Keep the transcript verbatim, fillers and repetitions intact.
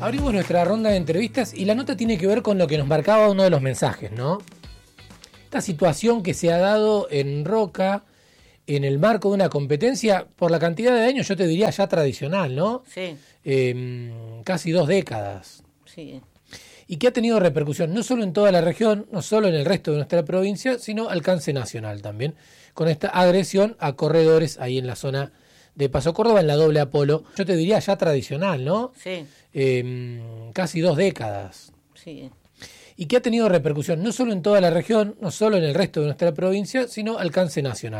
Abrimos nuestra ronda de entrevistas y la nota tiene que ver con lo que nos marcaba uno de los mensajes, ¿no? Esta situación que se ha dado en Roca en el marco de una competencia por la cantidad de años, yo te diría ya tradicional, ¿no? Sí. Eh, casi dos décadas. Sí. Y que ha tenido repercusión no solo en toda la región, no solo en el resto de nuestra provincia, sino alcance nacional también, con esta agresión a corredores ahí en la zona de Paso Córdoba, en la doble Apolo. Yo te diría ya tradicional, ¿no? Sí. Eh, casi dos décadas. Sí. Y que ha tenido repercusión no solo en toda la región, no solo en el resto de nuestra provincia, sino alcance nacional.